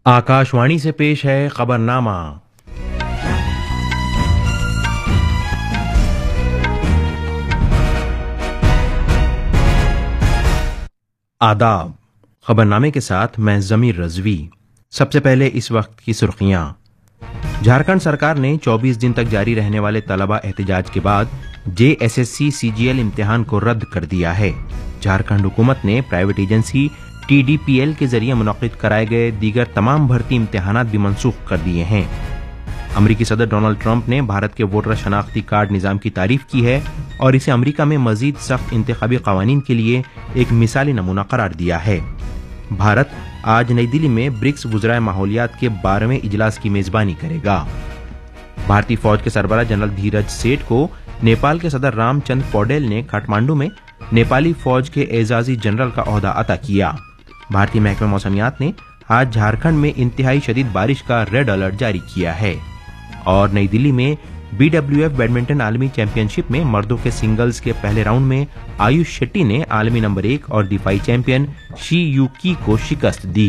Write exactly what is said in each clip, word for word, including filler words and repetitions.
आकाशवाणी से पेश है खबरनामा। आदाब। खबरनामे के साथ मैं जमीर रजवी। सबसे पहले इस वक्त की सुर्खियां। झारखंड सरकार ने चौबीस दिन तक जारी रहने वाले तलबा एहतजाज के बाद जेएसएससी सीजीएल इम्तिहान को रद्द कर दिया है। झारखंड हुकूमत ने प्राइवेट एजेंसी टीडीपीएल के जरिए मुनक्किद कराए गए दीगर तमाम भर्ती इम्तिहानात भी मनसूख कर दिए हैं। अमरीकी सदर डोनाल्ड ट्रंप ने भारत के वोटर शनाख्ती कार्ड निज़ाम की तारीफ की है और इसे अमरीका में मजीद सख्त इंतखाबी कवानीन के लिए एक मिसाली नमूना करार दिया है। भारत आज नई दिल्ली में ब्रिक्स वुज़राए माहौलियात के बारहवें इजलास की मेजबानी करेगा। भारतीय फौज के सरबराह जनरल धीरज सेठ को नेपाल के सदर रामचंद्र पौडेल ने काठमांडू में नेपाली फौज के एजाजी जनरल का ओहदा अता किया। भारतीय महकमा मौसमियात ने आज झारखंड में इंतहाई शदीद बारिश का रेड अलर्ट जारी किया है। और नई दिल्ली में बीडब्ल्यूएफ बैडमिंटन आलमी चैंपियनशिप में मर्दों के सिंगल्स के पहले राउंड में आयुष शेट्टी ने आलमी नंबर एक और दिफाई चैंपियन शी यूकी को शिकस्त दी।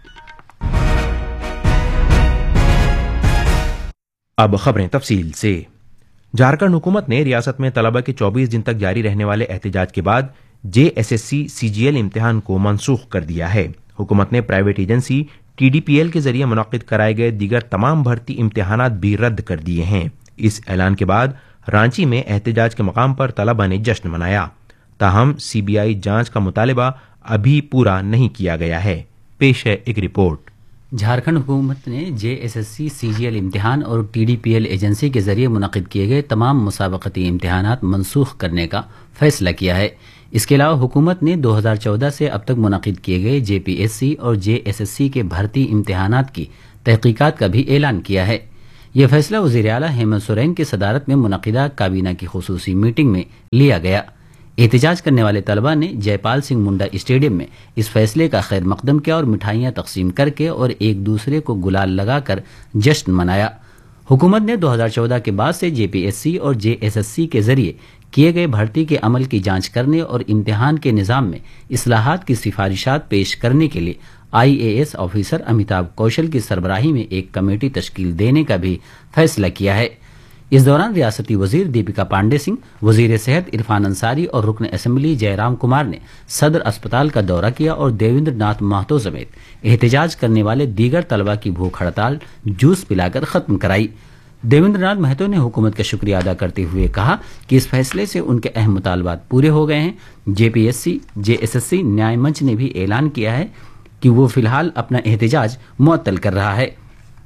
अब खबरें तफसील से। झारखंड हुकूमत ने रियासत में तलबा के चौबीस दिन तक जारी रहने वाले एहतजाज के बाद जेएसएससी सीजीएल इम्तिहान को मनसूख कर दिया है। हुकूमत ने प्राइवेट एजेंसी टीडीपीएल के जरिए मुनक्किद कराए गए दीगर तमाम भर्ती इम्तिहानात भी रद्द कर दिए हैं। इस ऐलान के बाद रांची में एहतजाज के मकाम पर तलबा ने जश्न मनाया। ताहम सीबीआई जांच का मुतालबा अभी पूरा नहीं किया गया है। पेश है एक रिपोर्ट। झारखंड हुकूमत ने जेएसएससी सीजीएल इम्तिहान और टीडीपीएल एजेंसी के जरिए मुनक्किद किए गए तमाम मुसाबकती इम्तिहानात मनसूख करने का फैसला किया है। इसके अलावा हुकूमत ने दो हज़ार चौदह से अब तक मुनक्किद किए गए जेपीएससी और जेएसएससी के भर्ती इम्तिहानात की तहकीकात का भी ऐलान किया है। यह फैसला वज़ीर आला हेमंत सोरेन की सदारत में मुनक्किदा काबीना की खुसूसी मीटिंग में लिया गया। एहतजाज करने वाले तलबा ने जयपाल सिंह मुंडा स्टेडियम में इस फैसले का खैर मकदम किया और मिठाइयाँ तकसीम करके और एक दूसरे को गुलाल लगाकर जश्न मनाया। हुकूमत ने दो हज़ार चौदह के बाद से जेपीएससी और जेएसएससी के जरिए किए गए भर्ती के अमल की जांच करने और इम्तिहान के निज़ाम में इस्लाहात की सिफारिशात पेश करने के लिए आईएएस ऑफिसर अमिताभ कौशल की सरबराही में एक कमेटी तश्कील देने का भी फैसला किया है। इस दौरान रियासती वजीर दीपिका पांडे सिंह, वजीर सेहत इरफान अंसारी और रुकन असेंबली जयराम कुमार ने सदर अस्पताल का दौरा किया और देवेंद्र नाथ महतो समेत एहतजाज करने वाले दीगर तलबा की भूख हड़ताल जूस पिलाकर खत्म कराई। देवेंद्र नाथ महतो ने हुकूमत का शुक्रिया अदा करते हुए कहा कि इस फैसले से उनके अहम मुतालबात पूरे हो गए हैं। जेपीएससी जेएसएससी न्याय मंच ने भी ऐलान किया है कि वो फिलहाल अपना एहतजाज मुअत्तल कर रहा है।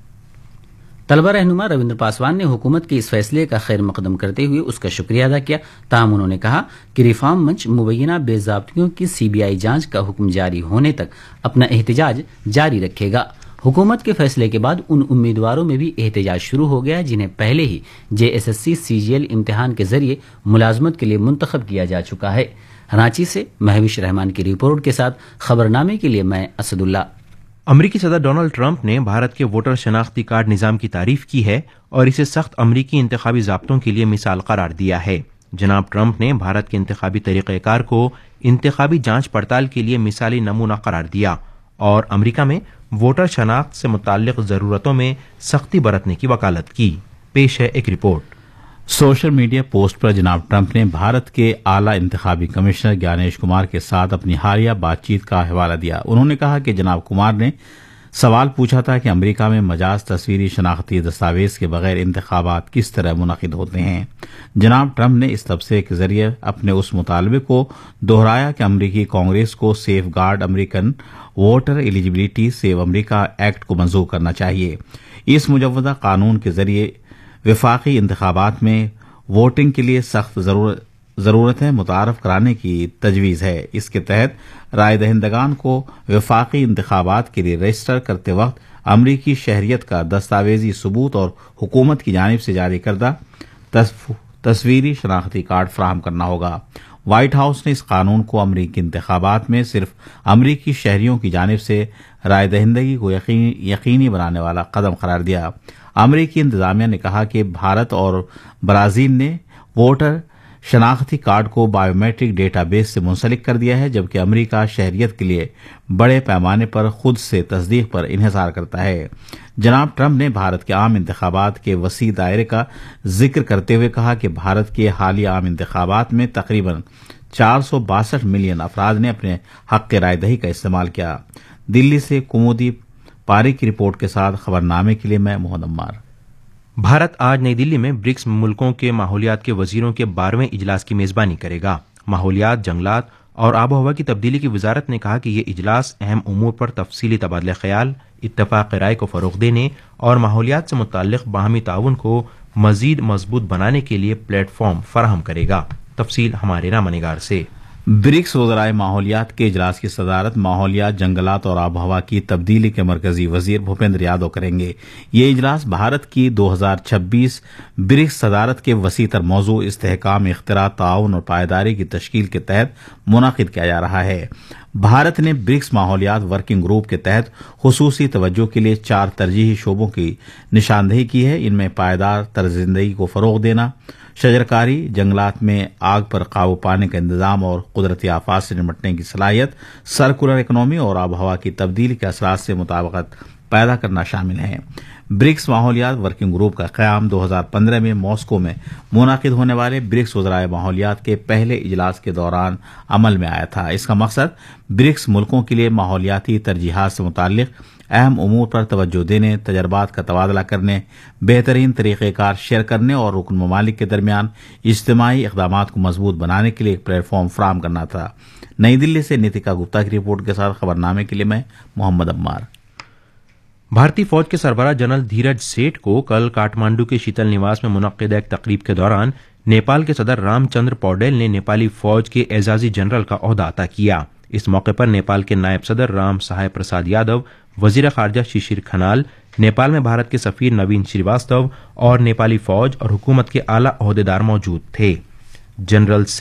तलबा रहनुमा रविंद्र पासवान ने हुकूमत के इस फैसले का खैर मकदम करते हुए उसका शुक्रिया अदा किया। ताहम उन्होंने कहा कि रिफॉर्म मंच मुबैना बेज़ाब्तियों की सीबीआई जांच का हुक्म जारी होने तक अपना एहतजाज जारी रखेगा। हुकूमत के फैसले के बाद उन उम्मीदवारों में भी एहतजाज शुरू हो गया जिन्हें पहले ही जेएसएससी सीजीएल इम्तिहान के जरिए मुलाजमत के लिए मुंतखब किया जा चुका है। रांची से महविश रहमान की रिपोर्ट के साथ खबरनामे के लिए मैं असदुल्ला। अमरीकी सदर डोनाल्ड ट्रंप ने भारत के वोटर शनाख्ती कार्ड निज़ाम की तारीफ की है और इसे सख्त अमरीकी इंतखाबी ज़ाब्तों के लिए मिसाल करार दिया है। जनाब ट्रंप ने भारत के इंतखाबी तरीक़ेकार को इंतखाबी जांच पड़ताल के लिए मिसाली नमूना करार दिया और अमरीका में वोटर शनाख्त से मुताल्लिक़ ज़रूरतों में सख्ती बरतने की वकालत की। पेश है एक रिपोर्ट। सोशल मीडिया पोस्ट पर जनाब ट्रंप ने भारत के आला इंतखाबी कमिश्नर ज्ञानेश कुमार के साथ अपनी हालिया बातचीत का हवाला दिया। उन्होंने कहा कि जनाब कुमार ने सवाल पूछा था कि अमेरिका में मजाज तस्वीरी शनाख्ती दस्तावेज के बगैर इंतखाबात किस तरह मुनक़िद होते हैं। जनाब ट्रंप ने इस तबसरे के जरिए अपने उस मुतालबे को दोहराया कि अमरीकी कांग्रेस को safe guard American voter eligibility save अमरीका एक्ट को मंजूर करना चाहिए। इस मुजव्वदा कानून के जरिए वफाकी इंतखाबात में वोटिंग के लिए सख्त ज़रूरतें मुतारफ कराने की तजवीज़ है। इसके तहत राय दहिंदगान को वफाकी इंतखाबात के लिए रजिस्टर करते वक्त अमरीकी शहरियत का दस्तावेजी सबूत और हुकूमत की जानिब से जारी करदा तस्वीरी शनाख्ती कार्ड फराहम करना होगा। व्हाइट हाउस ने इस कानून को अमरीकी इंतखाबात में सिर्फ अमरीकी शहरियों की जानिब से राय दहिंदगी को यकीनी, यकीनी बनाने वाला कदम करार दिया। अमरीकी इंतजामिया ने कहा कि भारत और ब्राजील ने वोटर شناختی کارڈ کو بایومیٹرک ڈیٹا بیس سے منسلک کر دیا ہے، جبکہ امریکہ شہریت کے لیے بڑے پیمانے پر خود سے تصدیق پر انحصار کرتا ہے۔ جناب ٹرمپ نے بھارت کے عام انتخابات کے وسیع دائرے کا ذکر کرتے ہوئے کہا کہ بھارت کے حالیہ عام انتخابات میں تقریباً چار سو باسٹھ ملین افراد نے اپنے حق رائے دہی کا استعمال کیا۔ دلی سے کمودی پاری کی رپورٹ کے ساتھ خبر نامے کے لیے میں محمد عمار۔ بھارت آج نئی دلی میں برکس ملکوں کے ماحولیات کے وزیروں کے بارہویں اجلاس کی میزبانی کرے گا۔ ماحولیات، جنگلات اور آب و ہوا کی تبدیلی کی وزارت نے کہا کہ یہ اجلاس اہم امور پر تفصیلی تبادلہ خیال، اتفاق رائے کو فروغ دینے اور ماحولیات سے متعلق باہمی تعاون کو مزید مضبوط بنانے کے لیے پلیٹ فارم فراہم کرے گا۔ تفصیل ہمارے نامہ نگار سے۔ برکس وزرائے ماحولیات کے اجلاس کی صدارت ماحولیات، جنگلات اور آب و ہوا کی تبدیلی کے مرکزی وزیر بھوپیندر یادو کریں گے۔ یہ اجلاس بھارت کی دو ہزار چھبیس برکس صدارت کے وسیع تر موضوع استحکام، اختراع، تعاون اور پائیداری کی تشکیل کے تحت منعقد کیا جا رہا ہے۔ بھارت نے برکس ماحولیات ورکنگ گروپ کے تحت خصوصی توجہ کے لیے چار ترجیحی شعبوں کی نشاندہی کی ہے۔ ان میں پائیدار طرز زندگی کو فروغ دینا، شجرکاری، جنگلات میں آگ پر قابو پانے کا انتظام اور قدرتی آفات سے نمٹنے کی صلاحیت، سرکولر اکنامی اور آب و ہوا کی تبدیلی کے اثرات سے مطابقت پیدا کرنا شامل ہیں۔ برکس ماحولیات ورکنگ گروپ کا قیام دو ہزار پندرہ میں ماسکو میں منعقد ہونے والے برکس وزرائے ماحولیات کے پہلے اجلاس کے دوران عمل میں آیا تھا۔ اس کا مقصد برکس ملکوں کے لیے ماحولیاتی ترجیحات سے متعلق اہم امور پر توجہ دینے، تجربات کا تبادلہ کرنے، بہترین طریقہ کار شیئر کرنے اور رکن ممالک کے درمیان اجتماعی اقدامات کو مضبوط بنانے کے لیے ایک پلیٹ فارم فراہم کرنا تھا۔ نئی دلی سے نیتیکا گپتا کی رپورٹ کے ساتھ خبر نامے کے لیے میں محمد عمار۔ بھارتی فوج کے سربراہ جنرل دھیرج سیٹھ کو کل کاٹمانڈو کے شیتل نواس میں منعقدہ ایک تقریب کے دوران نیپال کے صدر رام چندر پوڈیل نے نیپالی فوج کے اعزازی جنرل کا عہدہ عطا کیا۔ اس موقع پر نیپال کے نائب صدر رام سہائے پرساد یادو، وزیر خارجہ ششیر کھنال، نیپال میں بھارت کے سفیر نوین شریواستو اور نیپالی فوج اور حکومت کے اعلیٰ عہدیدار موجود تھے۔ جنرل